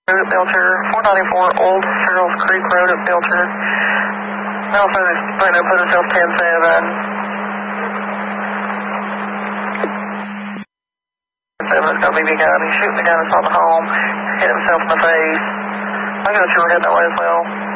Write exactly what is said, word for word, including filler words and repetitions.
Road at Belcher, four ninety-four Old Charles Creek Road at Belcher. Nelson is trying to put himself ten seven. seven is going to be the gun. He's shooting the gun that's on the home. Hit himself in the face. I'm going to sure head that way as well.